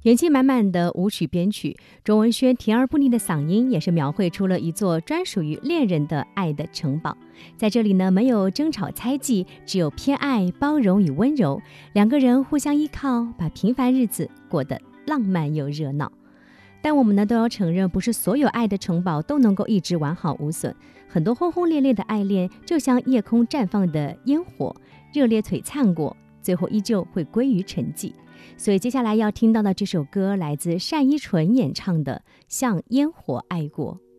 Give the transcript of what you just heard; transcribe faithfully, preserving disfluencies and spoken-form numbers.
元气满满的舞曲编曲，卓文萱甜而不腻的嗓音，也是描绘出了一座专属于恋人的爱的城堡。在这里呢，没有争吵猜忌，只有偏爱、包容与温柔，两个人互相依靠，把平凡日子过得浪漫又热闹。但我们呢都要承认，不是所有爱的城堡都能够一直完好无损，很多轰轰烈烈的爱恋就像夜空绽放的烟火，热烈璀璨过，最后依旧会归于沉寂。所以接下来要听到的这首歌来自单依纯演唱的《像烟火爱过》。